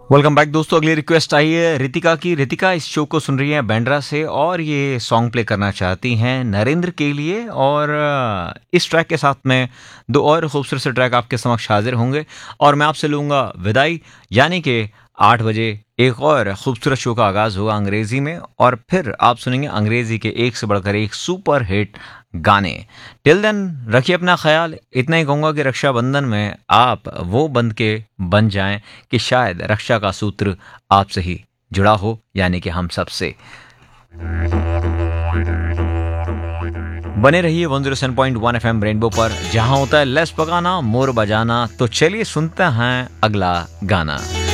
Welcome back दोस्तों। अगली request आई है रितिका की। रितिका इस शो को सुन रही हैं बैंड्रा से और ये सॉन्ग प्ले करना चाहती हैं नरेंद्र के लिए। और इस ट्रैक के साथ में दो और खूबसूरत से ट्रैक आपके समक्ष हाजिर होंगे और मैं आपसे लूँगा विदाई। यानी कि 8 बजे एक और खूबसूरत शो का आगाज़ होगा अंग्रेज़ी में और फिर आप सुनेंगे अंग्रेज़ी के एक से बढ़कर एक सुपर हिट गाने। टिल देन रखिए अपना ख्याल। इतना ही कहूँगा कि रक्षाबंधन में आप वो बंध के बन जाएं कि शायद रक्षा का सूत्र आपसे ही जुड़ा हो, यानी कि हम सबसे। बने रहिए 107.1 FM रेनबो पर, जहां होता है लेस पकाना मोर बजाना। तो चलिए सुनते हैं अगला गाना।